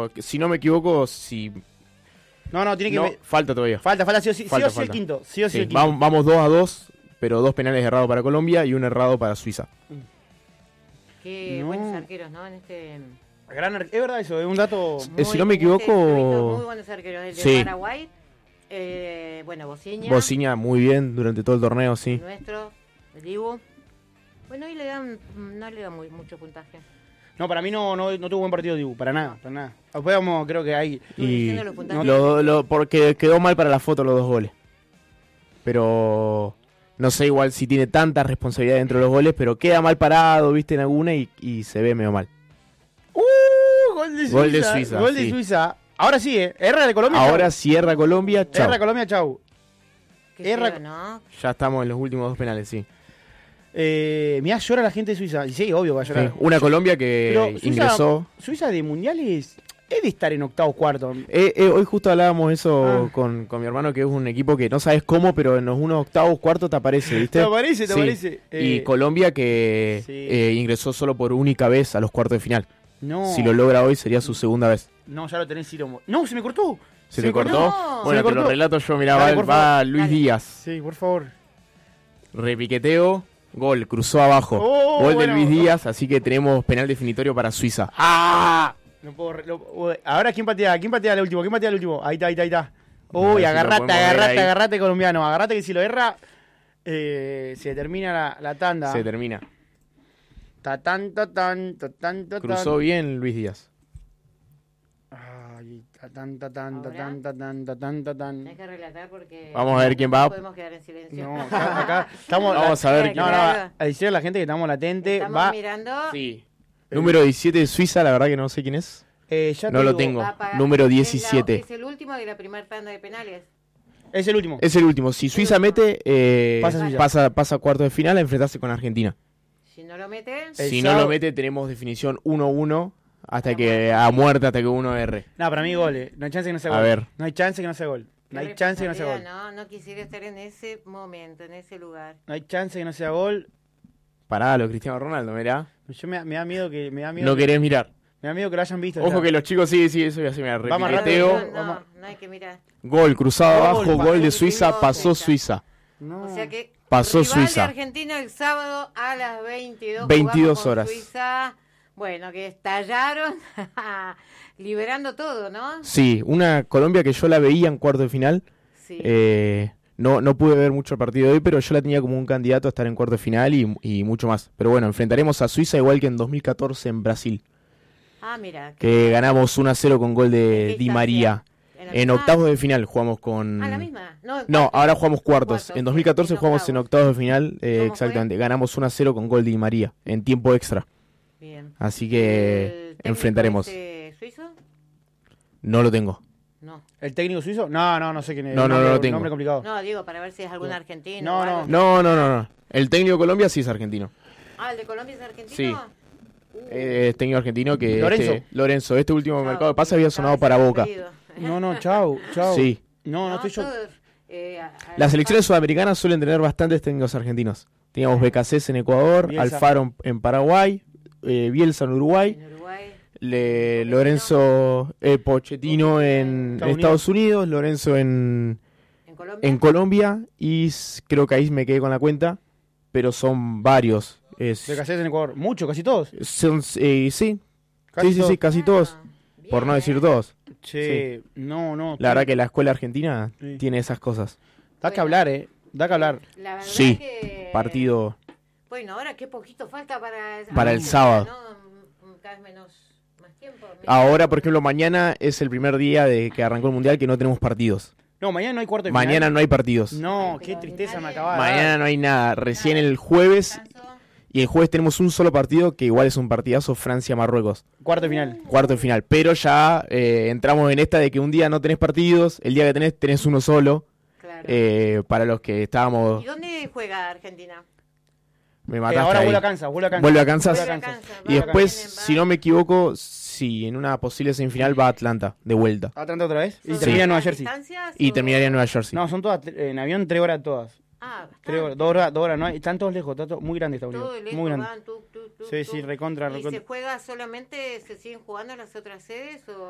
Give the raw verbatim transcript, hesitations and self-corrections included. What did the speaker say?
pero si no me equivoco, si... No, no, tiene que... No, me- falta todavía. Falta, falta, sí o sí, Falta, sí o sí el falta. quinto. Sí o sí, Sí, el quinto. vamos, vamos dos a dos, pero dos penales errados para Colombia y un errado para Suiza. Qué No. buenos arqueros, ¿no? En este... Gran ar- es verdad eso, es un dato... Eh, si no me en este equivoco- circuito, muy buenos arqueros. El de Sí. Paraguay, eh, bueno, Bociña, Bociña muy bien durante todo el torneo, sí. nuestro, el Dibu. Bueno, ahí le dan, no le dan muy, mucho puntaje. No, para mí no, no, no tuvo buen partido Dibu, para nada, para nada. Después vamos, creo que hay... Estuve Y diciendo los puntajes. lo, lo- porque quedó mal para la foto los dos goles. Pero no sé igual si tiene tanta responsabilidad dentro de los goles, pero queda mal parado, viste, en alguna y, y se ve medio mal. ¡Uh! Gol de Suiza. Gol de Suiza, Gol de sí. Suiza. Ahora sí, ¿eh? R de Colombia. Ahora chau. cierra Colombia, chao. R Colombia, chau. Qué Erra- feo, ¿no? Ya estamos en los últimos dos penales, sí. Eh, mirá, llora la gente de Suiza. Y sí, obvio va a Sí, llorar. una Colombia que Pero Suiza, ingresó. Suiza de mundiales es de estar en octavos, cuartos. Eh, eh, hoy justo hablábamos eso Ah. con, con mi hermano, que es un equipo que no sabes cómo, pero en los unos octavos, cuartos te aparece, ¿viste? ¿Te aparece? ¿Te Sí. aparece? Y Eh, Colombia que sí. eh, ingresó solo por única vez a los cuartos de final. No. Si lo logra hoy sería su segunda vez. No, ya lo tenés, Ciro. No, se me cortó. ¿Se, Se te me cortó. cortó? No. Bueno, Se me te lo cortó. relato yo, mirá, Dale, va, por va favor. Luis Dale. Díaz. Sí, por favor. Repiqueteo, gol, cruzó abajo. Oh, gol bueno. de Luis Díaz, así que tenemos penal definitorio para Suiza. ¡Ah! No puedo. re- lo- uy, ahora, ¿quién patea? ¿Quién patea el último? ¿Quién patea el último? Ahí está, ahí está, ahí está. A Uy, ver si lo agarrate, podemos ver agarrate, ahí. agarrate, colombiano. Agarrate que si lo erra, eh, se termina la, la tanda. Se termina. Ta tan, ta tan, ta tan, ta tan. Cruzó bien Luis Díaz. Ay, ta tan, ta tan, ta Ahora. tan, ta tan, ta tan, ta tan. Hay que relatar porque... Vamos a ver quién va. No podemos quedar en silencio. No, acá, acá estamos. Vamos a ver No, quién no, va. a decirle a la gente que estamos latentes. Estamos Va. mirando... Sí. Número diecisiete de Suiza, la verdad que no sé quién es. Eh, ya te No lo digo, tengo. va a pagar- Número es la- diecisiete. Es el último de la primera tanda de penales. Es el último. Es el último. Si Suiza mete, eh, Pasa Suiza. pasa, pasa a cuartos de final a enfrentarse con Argentina. Si no lo mete... El si no sábado- lo mete, tenemos definición uno uno hasta A que muerte. a muerte, hasta que uno erre. No, para mí gol. eh. No hay chance que no sea A gol. ver. No hay chance que no sea gol. No Qué hay chance que no sea gol. responsabilidad, No, no quisiera estar en ese momento, en ese lugar. No hay chance que no sea gol. Pará, lo Cristiano Ronaldo, mirá. Yo me, me da miedo que me da miedo No que, querés mirar. me da miedo que lo hayan visto. Ojo ya. que los chicos, sí, sí, eso ya se me Vamos repiqueteo. rápido. no, no, vamos. no hay que mirar. Gol, cruzado Gol, abajo, pasó gol de el Suiza, último, pasó Suiza. Suiza. No. O sea que Pasó rival Suiza. de Argentina el sábado a las veintidós. veintidós jugamos con horas. Suiza. Bueno, que estallaron, liberando todo, ¿no? Sí, una Colombia que yo la veía en cuarto de final. Sí. Eh, no, no pude ver mucho el partido de hoy, pero yo la tenía como un candidato a estar en cuarto de final y, y mucho más. Pero bueno, enfrentaremos a Suiza igual que en dos mil catorce en Brasil, ah, mira. que ganamos uno a cero con gol ¿En de qué Di instancia? María. En, la En misma- octavos de final jugamos con... Ah, la misma. No, en No, cuartos. ahora jugamos cuartos. Cuartos, En dos mil catorce en jugamos en octavos. octavos de final, eh, ¿Cómo exactamente. Ganamos uno a cero con gol de Di María en tiempo extra. Bien. Así ¿El que técnico enfrentaremos. ese suizo? No lo tengo. No. ¿El técnico suizo? No, no, no sé quién es. No, no, Nombre- no lo tengo. Nombre complicado. No, digo, para ver si es algún argentino. No, o no. algo. No, no, no, no. El técnico de Colombia sí es argentino. Ah, ¿el de Colombia es argentino? Sí. Uh, Eh, es técnico argentino que... Lorenzo. Este, Lorenzo, este último chao, mercado de pase había sonado estaba para Boca. perdido. No, no, chau, chau. Sí. No, no, estoy yo. todos, eh, a- a Las la selecciones par- sudamericanas suelen tener bastantes técnicos argentinos. Teníamos B K C S en Ecuador, Bielsa. Alfaro en Paraguay, eh, Bielsa en Uruguay, En Uruguay. Le- Lorenzo eh, Pochettino en Estados Estados Unidos, Lorenzo en, En Colombia. en Colombia y s- creo que ahí me quedé con la cuenta, pero son varios. Es, De Cáceres en Ecuador. Mucho, casi todos. son, eh, sí, Casi sí, sí, todos. sí, casi todos, Ah, bien, por no decir eh. todos. Che, no, no. La verdad que la escuela argentina Sí. tiene esas cosas. Da que hablar, eh. Da que hablar. La verdad Sí, que- partido... Bueno, ahora qué poquito falta para... Para el ah, sábado. ¿no? Cada vez menos... Más tiempo. Ahora, por ejemplo, mañana es el primer día de que arrancó el Mundial que no tenemos partidos. No, mañana no hay cuarto de Mañana final. no hay partidos. No, Ay, qué pero tristeza me nadie- acaba de dar. Mañana no hay nada. Recién Nada. el jueves. Descanso. Y el jueves tenemos un solo partido que igual es un partidazo Francia-Marruecos. Cuarto de final. Cuarto de final. Pero ya eh, entramos en esta de que un día no tenés partidos. El día que tenés, tenés uno solo. Claro. Eh, para los que estábamos... ¿Y dónde juega Argentina? Me Eh, mataste ahora ahí. vuelve a Kansas, vuelve a Kansas. Vuelve a Kansas. Vuelve a Kansas. Kansas, Y va, después, vienen, va. si no me equivoco, sí, en una posible semifinal va a Atlanta, de vuelta. Atlanta otra vez. Y ¿Son termina en Nueva largas Jersey. distancias Y o- terminaría en Nueva Jersey. No, son todas eh, en avión tres horas todas. Ah, Tres horas, bastante. dos horas, dos horas. No hay, están todos lejos, está todo- muy grande Estados Todo Unidos. lejos Muy grande. van, tuc, tuc, tuc, Sí, tuc. sí, recontra, ¿Y recontra. se juega solamente, se siguen jugando en las otras sedes o